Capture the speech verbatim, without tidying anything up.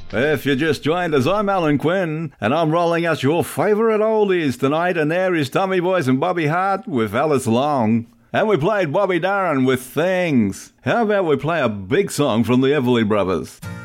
If you just joined us, I'm Alan Quinn, and I'm rolling out your favourite oldies tonight, and there is Tommy Boyce and Bobby Hart with Alice Long. And we played Bobby Darin with Things. How about we play a big song from the Everly Brothers?